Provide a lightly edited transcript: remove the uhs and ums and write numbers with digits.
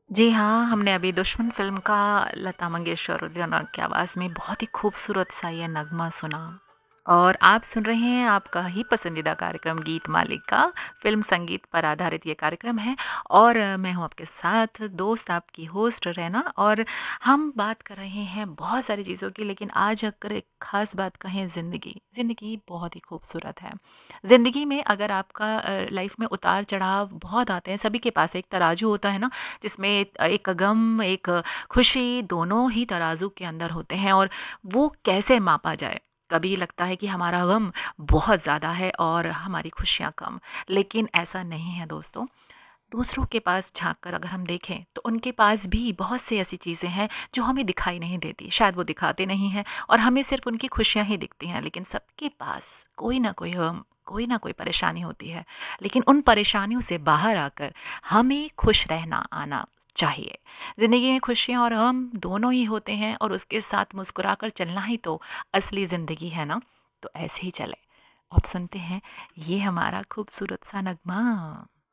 जी हाँ, हमने अभी दुश्मन फ़िल्म का लता मंगेशकर और जनक की आवाज़ में बहुत ही खूबसूरत सा ये नगमा सुना। और आप सुन रहे हैं आपका ही पसंदीदा कार्यक्रम गीत मालिका, फ़िल्म संगीत पर आधारित ये कार्यक्रम है। और मैं हूँ आपके साथ दोस्त आपकी होस्ट रैना, और हम बात कर रहे हैं बहुत सारी चीज़ों की, लेकिन आज अगर एक ख़ास बात कहें, ज़िंदगी बहुत ही खूबसूरत है। ज़िंदगी में अगर आपका लाइफ़ में उतार-चढ़ाव बहुत आते हैं, सभी के पास एक तराजू होता है ना, जिसमें एक गम, एक खुशी, दोनों ही तराजू के अंदर होते हैं, और वो कैसे मापा जाए? कभी लगता है कि हमारा गम बहुत ज़्यादा है और हमारी खुशियाँ कम, लेकिन ऐसा नहीं है दोस्तों। दूसरों के पास झाँक कर अगर हम देखें, तो उनके पास भी बहुत सी ऐसी चीज़ें हैं जो हमें दिखाई नहीं देती। शायद वो दिखाते नहीं हैं और हमें सिर्फ़ उनकी खुशियाँ ही दिखती हैं, लेकिन सबके पास कोई ना कोई गम, कोई ना कोई परेशानी होती है। लेकिन उन परेशानियों से बाहर आकर हमें खुश रहना आना चाहिए। ज़िंदगी में खुशियाँ और गम दोनों ही होते हैं, और उसके साथ मुस्कुराकर चलना ही तो असली ज़िंदगी है ना? तो ऐसे ही चलें। अब सुनते हैं ये हमारा खूबसूरत सा नगमा।